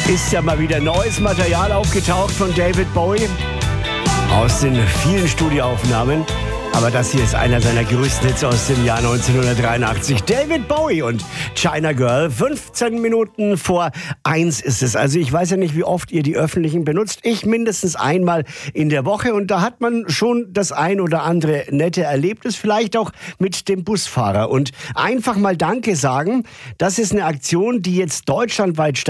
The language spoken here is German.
Ist ja mal wieder neues Material aufgetaucht von David Bowie aus den vielen Studioaufnahmen. Aber das hier ist einer seiner größten Hits aus dem Jahr 1983. David Bowie und China Girl. 15 Minuten vor 1 ist es. Also ich weiß ja nicht, wie oft ihr die Öffentlichen benutzt. Ich mindestens einmal in der Woche. Und da hat man schon das ein oder andere nette Erlebnis. Vielleicht auch mit dem Busfahrer. Und einfach mal Danke sagen. Das ist eine Aktion, die jetzt deutschlandweit